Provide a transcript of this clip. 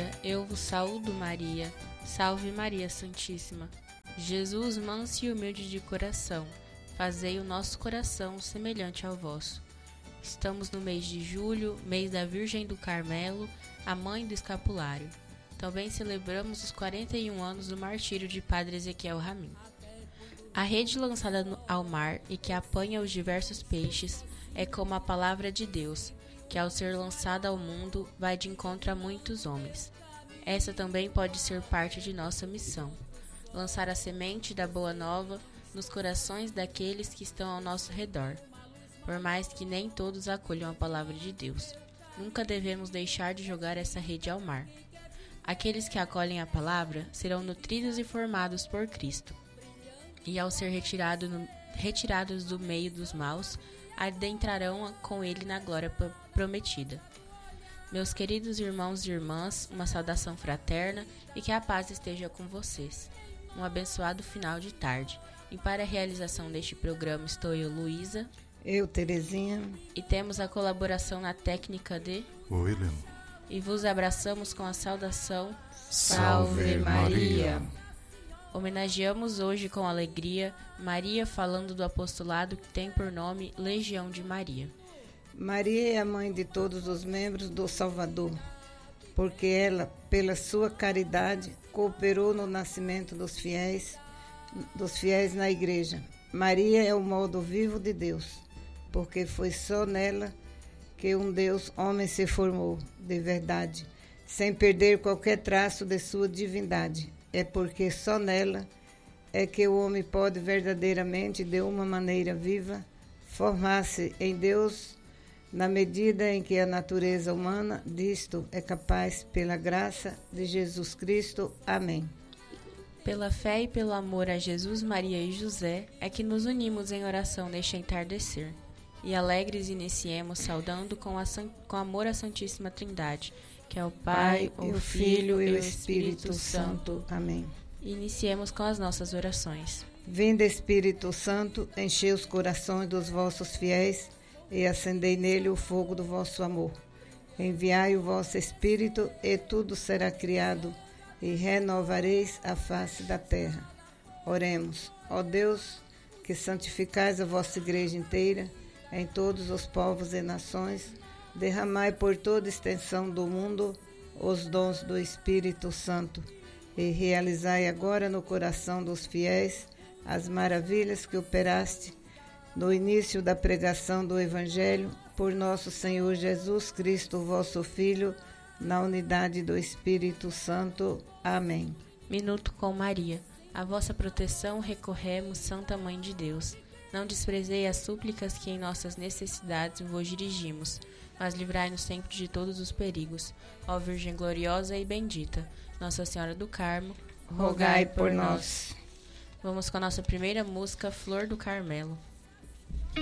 Maria, eu vos saúdo, Maria. Salve Maria Santíssima. Jesus, manso e humilde de coração, fazei o nosso coração semelhante ao vosso. Estamos no mês de julho, mês da Virgem do Carmelo, a mãe do escapulário. Também celebramos os 41 anos do martírio de Padre Ezequiel Ramin. A rede lançada ao mar e que apanha os diversos peixes é como a palavra de Deus, que ao ser lançada ao mundo vai de encontro a muitos homens. Essa também pode ser parte de nossa missão, lançar a semente da boa nova nos corações daqueles que estão ao nosso redor. Por mais que nem todos acolham a palavra de Deus, nunca devemos deixar de jogar essa rede ao mar. Aqueles que acolhem a palavra serão nutridos e formados por Cristo, e ao ser retirados do meio dos maus, adentrarão com ele na glória prometida. Meus queridos irmãos e irmãs, uma saudação fraterna e que a paz esteja com vocês. Um abençoado final de tarde. E para a realização deste programa estou eu, Luísa. Eu, Terezinha. E temos a colaboração na técnica de William. E vos abraçamos com a saudação Salve Maria. Homenageamos hoje com alegria Maria, falando do apostolado que tem por nome Legião de Maria. Maria é a mãe de todos os membros do Salvador, porque ela, pela sua caridade, cooperou no nascimento dos fiéis na igreja. Maria é o modo vivo de Deus, porque foi só nela que um Deus homem se formou, de verdade, sem perder qualquer traço de sua divindade. É porque só nela é que o homem pode verdadeiramente, de uma maneira viva, formar-se em Deus, na medida em que a natureza humana disto é capaz, pela graça de Jesus Cristo. Amém. Pela fé e pelo amor a Jesus, Maria e José, é que nos unimos em oração neste entardecer. E alegres iniciemos saudando com amor a Santíssima Trindade, que é o Pai, o Filho e o Espírito Santo. Amém. Iniciemos com as nossas orações. Vinde, Espírito Santo, enchei os corações dos vossos fiéis e acendei nele o fogo do vosso amor. Enviai o vosso Espírito e tudo será criado e renovareis a face da terra. Oremos. Ó Deus, que santificais a vossa igreja inteira em todos os povos e nações, derramai por toda extensão do mundo os dons do Espírito Santo e realizai agora no coração dos fiéis as maravilhas que operaste no início da pregação do Evangelho por nosso Senhor Jesus Cristo, vosso Filho, na unidade do Espírito Santo. Amém. Minuto com Maria. A vossa proteção recorremos, Santa Mãe de Deus. Não desprezei as súplicas que em nossas necessidades vos dirigimos, mas livrai-nos sempre de todos os perigos. Ó Virgem gloriosa e bendita, Nossa Senhora do Carmo, rogai por nós. Vamos com a nossa primeira música, Flor do Carmelo.